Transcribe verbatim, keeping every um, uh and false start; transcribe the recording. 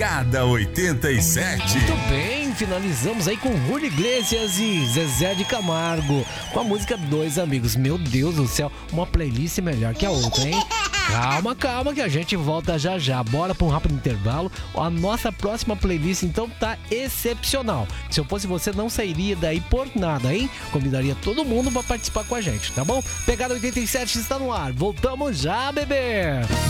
Pegada oitenta e sete. Muito bem, finalizamos aí com Julio Iglesias e Zezé de Camargo com a música Dois Amigos. Meu Deus do céu, uma playlist melhor que a outra, hein? Calma, calma que a gente volta já já. Bora para um rápido intervalo. A nossa próxima playlist então tá excepcional. Se eu fosse você, não sairia daí por nada, hein? Convidaria todo mundo para participar com a gente, tá bom? Pegada oitenta e sete está no ar. Voltamos já, bebê!